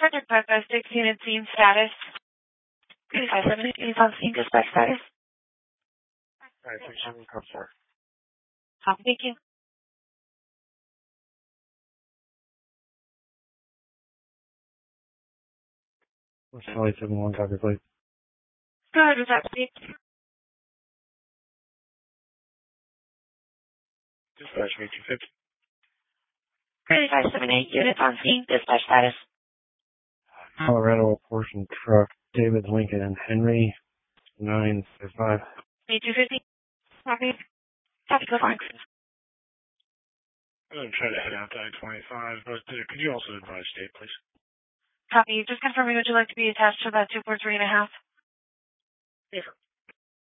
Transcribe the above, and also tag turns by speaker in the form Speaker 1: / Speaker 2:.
Speaker 1: Project 556 unit scene status. 578 units on scene, dispatch status.
Speaker 2: Alright, 37 code 4.
Speaker 1: Copy, thank you.
Speaker 2: What's Charlie 71 copy, please?
Speaker 1: Go ahead with that, please.
Speaker 2: Dispatch 8250.
Speaker 1: 578 units on scene, dispatch status.
Speaker 2: Colorado portion truck, David Lincoln and Henry, 955.
Speaker 1: 8250. Copy. Copy, go fine.
Speaker 2: I'm going to try to head out to I-25, but could you also advise state, please?
Speaker 1: Copy. Just confirming, would you like to be attached to that 243.5?
Speaker 2: Yes, sir.